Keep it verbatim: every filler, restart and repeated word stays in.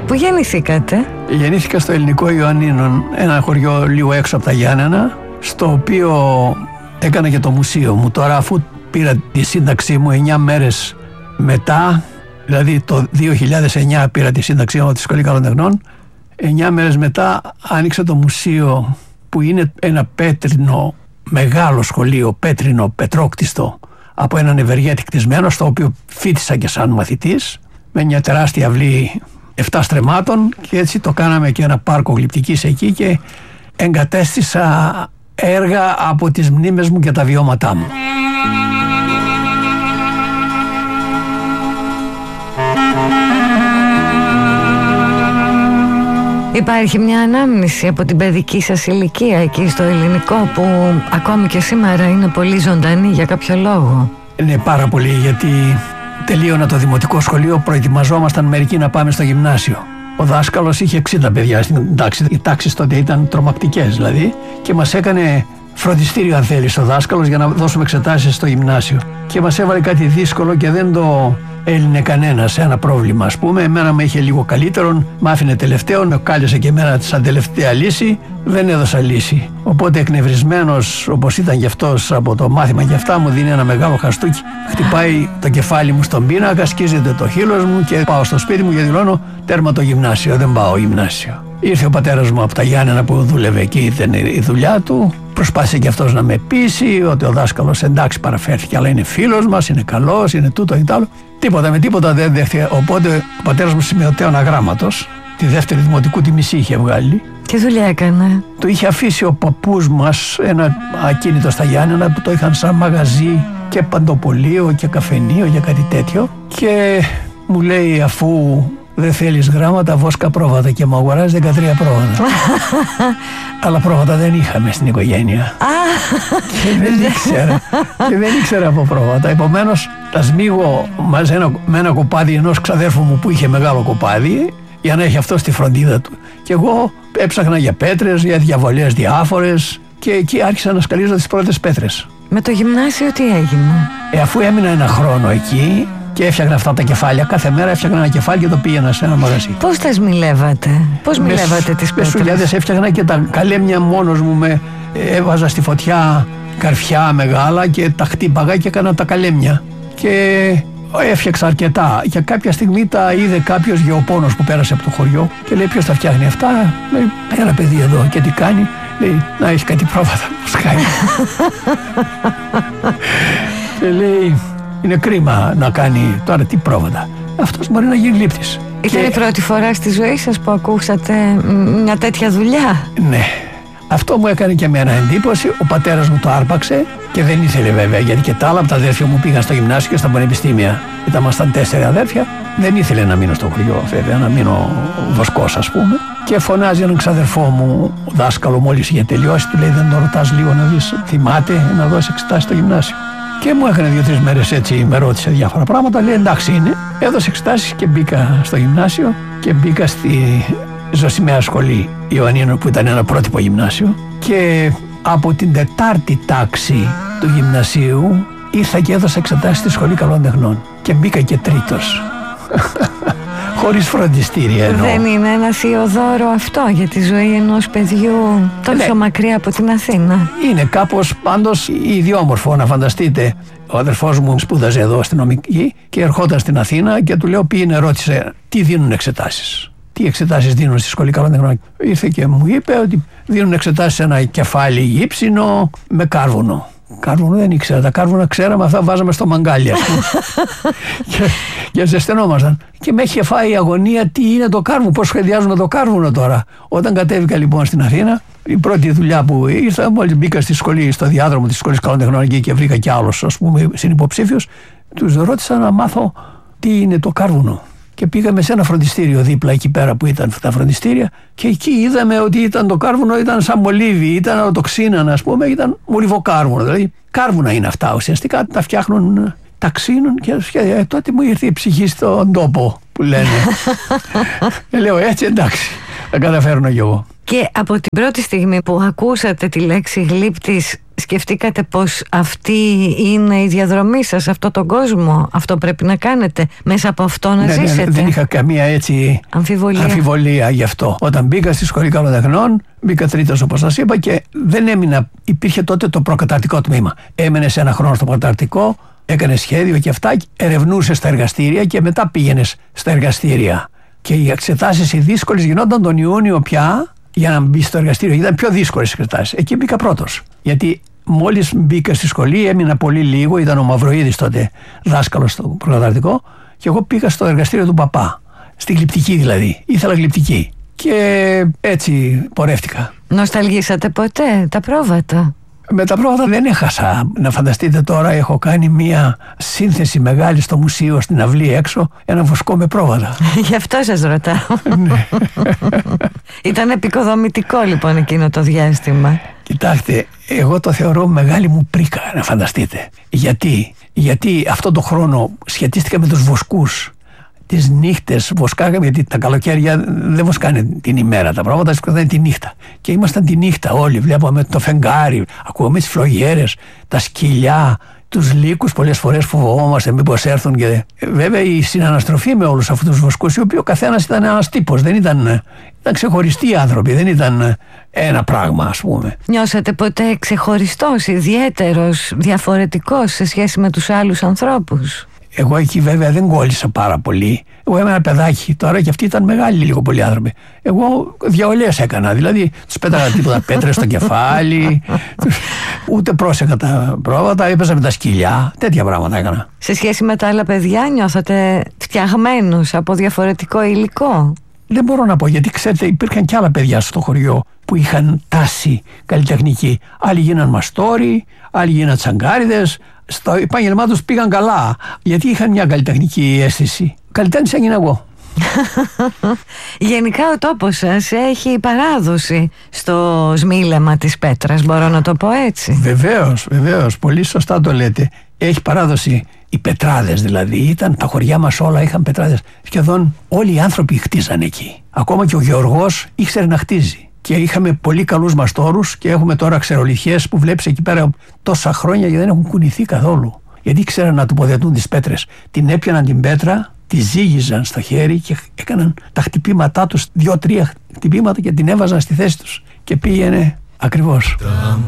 Πού γεννηθήκατε? Γεννήθηκα στο Ελληνικό Ιωαννίνων, ένα χωριό λίγο έξω από τα Γιάννενα, στο οποίο έκανα και το μουσείο μου. Τώρα, αφού πήρα τη σύνταξή μου εννιά μέρες μετά, δηλαδή το δύο χιλιάδες εννιά πήρα τη σύνταξή μου από τη Σχολή Καλών Τεχνών, εννιά μέρες μετά άνοιξα το μουσείο, που είναι ένα πέτρινο μεγάλο σχολείο, πέτρινο, πετρόκτιστο, από έναν ευεργέτη κτισμένο, στο οποίο φοιτήσα και σαν μαθητής, με μια τεράστια αυλή εφτά στρεμμάτων, και έτσι το κάναμε και ένα πάρκο γλυπτικής εκεί, και εγκατέστησα έργα από τις μνήμες μου και τα βιώματά μου. Υπάρχει μια ανάμνηση από την παιδική σας ηλικία εκεί στο ελληνικό, που ακόμη και σήμερα είναι πολύ ζωντανή για κάποιο λόγο? Ναι, πάρα πολύ, γιατί τελείωνα το δημοτικό σχολείο, προετοιμαζόμασταν μερικοί να πάμε στο γυμνάσιο. Ο δάσκαλος είχε εξήντα παιδιά στην τάξη. Οι τάξεις τότε ήταν τρομακτικές δηλαδή, και μας έκανε φροντιστήριο, αν θέλεις, ο δάσκαλος, για να δώσουμε εξετάσεις στο γυμνάσιο. Και μας έβαλε κάτι δύσκολο και δεν το έλυνε κανένας, ένα πρόβλημα, ας πούμε. Εμένα με είχε λίγο καλύτερον, μ' άφηνε τελευταίον, με κάλεσε και εμένα σαν τελευταία λύση, δεν έδωσα λύση. Οπότε, εκνευρισμένος όπως ήταν γι' αυτός από το μάθημα και αυτά, μου δίνει ένα μεγάλο χαστούκι, χτυπάει το κεφάλι μου στον πίνακα, σκίζεται το χείλος μου και πάω στο σπίτι μου και δηλώνω τέρμα το γυμνάσιο, δεν πάω γυμνάσιο. Ήρθε ο πατέρας μου από τα Γιάννενα που δούλευε εκεί, ήταν η δουλειά του. Προσπάθησε και αυτός να με πείσει ότι ο δάσκαλος εντάξει παραφέρθηκε, αλλά είναι φίλος μας, είναι καλός, είναι τούτο ή τ' άλλο. Τίποτα με τίποτα δεν δέχτηκε. Οπότε ο πατέρας μου σημειωτέων αγράμματος, τη δεύτερη δημοτικού τη μισή είχε βγάλει. Τι δουλειά έκανε? Το είχε αφήσει ο παππούς μας ένα ακίνητο στα Γιάννενα, που το είχαν σαν μαγαζί και παντοπολείο και καφενείο και κάτι τέτοιο. Και μου λέει, αφού δεν θέλεις γράμματα, βόσκα πρόβατα, και μου αγοράζει δεκατρία πρόβατα. Αλλά πρόβατα δεν είχαμε στην οικογένεια. Και δεν ήξερα. Και δεν ήξερα από πρόβατα. Επομένως, τα σμίγω μαζί με ένα κοπάδι ενός ξαδέρφου μου που είχε μεγάλο κοπάδι, για να έχει αυτό στη φροντίδα του. Και εγώ έψαχνα για πέτρες, για διαβολές διάφορες, και εκεί άρχισα να σκαλίζω τις πρώτες πέτρες. Με το γυμνάσιο τι έγινε? Ε, αφού έμεινα ένα χρόνο εκεί και έφτιαχνα αυτά τα κεφάλια, κάθε μέρα έφτιαχνα ένα κεφάλι και το πήγαινα σε ένα μαγαζί. Πώς τα σμιλεύατε? Πώς μιλεύατε τις πέτρες? Με σουλιάδες έφτιαχνα και τα καλέμια μόνος μου, με έβαζα στη φωτιά καρφιά μεγάλα και τα χτύπαγα και έκανα τα καλέμια. Και έφτιαξα αρκετά. Για κάποια στιγμή τα είδε κάποιος γεωπόνος που πέρασε από το χωριό και λέει, ποιος τα φτιάχνει αυτά? Λέει, ένα παιδί εδώ. Και τι κάνει? Λέει, να έχει κάτι πρόβατα που σκάει. Και λέει, είναι κρίμα να κάνει τώρα τι πρόβατα. Αυτός μπορεί να γίνει λήπτης. Ήταν και η πρώτη φορά στη ζωή σας που ακούσατε μια τέτοια δουλειά? Ναι. Αυτό μου έκανε και εμένα εντύπωση. Ο πατέρας μου το άρπαξε και δεν ήθελε βέβαια, γιατί και τα άλλα από τα αδέρφια μου πήγαν στο γυμνάσιο και στα πανεπιστήμια. Ήμασταν τέσσερα αδέρφια. Δεν ήθελε να μείνω στο χωριό, βέβαια, να μείνω βοσκός, ας πούμε. Και φωνάζει έναν ξαδερφό μου, ο δάσκαλο, μόλις είχε τελειώσει, του λέει, δεν το ρωτάς λίγο να δεις, θυμάται να δώσει εξετάσεις στο γυμνάσιο? Και μου έκανε δύο-τρεις μέρες έτσι, με ρώτησε διάφορα πράγματα. Λέει, εντάξει είναι. Έδωσε εξετάσεις και μπήκα στο γυμνάσιο και μπήκα στη Ζωσιμαία Σχολή Ιωαννίνων, που ήταν ένα πρότυπο γυμνάσιο. Και από την τετάρτη τάξη του γυμνασίου ήρθα και έδωσα εξετάσεις στη Σχολή Καλών Τεχνών. Και μπήκα και τρίτος. Χωρίς φροντιστήρια εννοώ. Δεν είναι ένα θείο δώρο αυτό για τη ζωή ενός παιδιού τόσο ναι. μακριά από την Αθήνα? Είναι κάπως πάντως ιδιόμορφο να φανταστείτε. Ο αδερφός μου σπούδαζε εδώ αστυνομική και ερχόταν στην Αθήνα και του λέω, πήγαινε, ρώτησε τι δίνουν εξετάσεις. Τι εξετάσεις δίνουν στη Σχολή Καλών Τεχνών? Ήρθε και μου είπε ότι δίνουν εξετάσεις σε ένα κεφάλι γύψινο με κάρβουνο. Κάρβουνο δεν ήξερα. Τα κάρβουνα ξέραμε, αυτά βάζαμε στο μαγκάλι, ας πούμε. και, και ζεσθενόμασταν. Και με είχε φάει η αγωνία, τι είναι το κάρβουνο, πώς σχεδιάζουμε το κάρβουνο τώρα. Όταν κατέβηκα λοιπόν στην Αθήνα, η πρώτη δουλειά που ήρθα, μόλις μπήκα στη σχολή, στο διάδρομο της Σχολής Καλών Τεχνών και βρήκα κι άλλος, ας πούμε, συνυποψήφιος, τους ρώτησα να μάθω τι είναι το κάρβουνο. Και πήγαμε σε ένα φροντιστήριο δίπλα εκεί πέρα που ήταν τα φροντιστήρια, και εκεί είδαμε ότι ήταν το κάρβουνο, ήταν σαν μολύβι, ήταν το ξύναν, ας πούμε, ήταν μολυβοκάρβουνο. Δηλαδή, κάρβουνα είναι αυτά ουσιαστικά, τα φτιάχνουν, τα ξύνουν και σχέδια. Ε, τότε μου ήρθε η ψυχή στον τόπο που λένε. Και λέω, έτσι εντάξει, θα καταφέρνω κι εγώ. Και από την πρώτη στιγμή που ακούσατε τη λέξη γλύπτης, σκεφτήκατε πως αυτή είναι η διαδρομή σας, αυτό τον κόσμο, αυτό πρέπει να κάνετε, μέσα από αυτό να ναι, ζήσετε? Ναι, δεν είχα καμία έτσι αμφιβολία. αμφιβολία γι' αυτό. Όταν μπήκα στη Σχολή Καλών Τεχνών, μπήκα τρίτος όπως σας είπα και δεν έμεινα, υπήρχε τότε το προκαταρτικό τμήμα. Έμενε σε ένα χρόνο στο προκαταρτικό, έκανε σχέδιο και αυτά, ερευνούσε στα εργαστήρια και μετά πήγαινε στα εργαστήρια. Και οι εξετάσεις οι δύσκολες γινόταν τον Ιούνιο πια, για να μπει στο εργαστήριο. Ήταν πιο δύσκολες εξετάσεις. Εκεί μπήκα πρώτος. Γιατί μόλις μπήκα στη σχολή, έμεινα πολύ λίγο. Ήταν ο Μαυροίδης τότε δάσκαλος στο προκαταρτικό. Και εγώ πήγα στο εργαστήριο του παπά. Στη γλυπτική δηλαδή. Ήθελα γλυπτική. Και έτσι πορεύτηκα. Νοσταλγήσατε ποτέ τα πρόβατα? Με τα πρόβατα δεν έχασα. Να φανταστείτε τώρα, έχω κάνει μια σύνθεση μεγάλη στο μουσείο, στην αυλή έξω, ένα βοσκό με πρόβατα. Γι' αυτό σας ρωτάω. Ήταν επικοδομητικό λοιπόν εκείνο το διάστημα. Κοιτάξτε, εγώ το θεωρώ μεγάλη μου πρίκα, να φανταστείτε. Γιατί, γιατί αυτό το χρόνο σχετίστηκα με τους βοσκούς. Τις νύχτες βοσκάγαμε, γιατί τα καλοκαίρια δεν βοσκάνε την ημέρα, τα πράγματα βοσκάνε τη νύχτα. Και ήμασταν τη νύχτα όλοι, βλέπαμε το φεγγάρι, ακούγαμε τις φλογέρες, τα σκυλιά, τους λύκους. Πολλές φορές φοβόμαστε μήπως έρθουν. Και βέβαια η συναναστροφή με όλους αυτούς τους βοσκούς, οι οποίοι ο καθένας ήταν ένας τύπος, δεν ήταν, ήταν ξεχωριστοί άνθρωποι, δεν ήταν ένα πράγμα, ας πούμε. Νιώσατε ποτέ ξεχωριστός, ιδιαίτερος, διαφορετικός σε σχέση με τους άλλους ανθρώπους? Εγώ εκεί βέβαια δεν κόλλησα πάρα πολύ. Εγώ ήμουν ένα παιδάκι τώρα και αυτοί ήταν μεγάλοι λίγο πολλοί άνθρωποι. Εγώ διαολές έκανα. Δηλαδή τους πέταγα τίποτα πέτρες στο κεφάλι, ούτε πρόσεχα τα πρόβατα, έπαιζα με τα σκυλιά. Τέτοια πράγματα έκανα. Σε σχέση με τα άλλα παιδιά, νιώθατε φτιαγμένους από διαφορετικό υλικό? Δεν μπορώ να πω, γιατί ξέρετε, υπήρχαν και άλλα παιδιά στο χωριό που είχαν τάση καλλιτεχνική. Άλλοι γίναν μαστόροι, άλλοι γίναν τσαγκάριδες. Στο επάγγελμά τους πήγαν καλά, γιατί είχαν μια καλλιτεχνική αίσθηση. Καλλιτέχνης έγινα εγώ. Γενικά ο τόπος σας έχει παράδοση στο σμήλεμα της πέτρας, μπορώ να το πω έτσι? Βεβαίως, βεβαίως, πολύ σωστά το λέτε. Έχει παράδοση οι πετράδες δηλαδή. Ήταν τα χωριά μας όλα είχαν πετράδες. Σχεδόν όλοι οι άνθρωποι χτίζαν εκεί. Ακόμα και ο Γεωργός ήξερε να χτίζει. Και είχαμε πολύ καλούς μαστόρους και έχουμε τώρα ξερολιθιές που βλέπεις εκεί πέρα τόσα χρόνια και δεν έχουν κουνηθεί καθόλου. Γιατί ήξεραν να τοποθετούν τις πέτρες. Την έπιαναν την πέτρα, τη ζύγιζαν στο χέρι και έκαναν τα χτυπήματά τους, δύο-τρία χτυπήματα και την έβαζαν στη θέση τους. Και πήγαινε ακριβώς.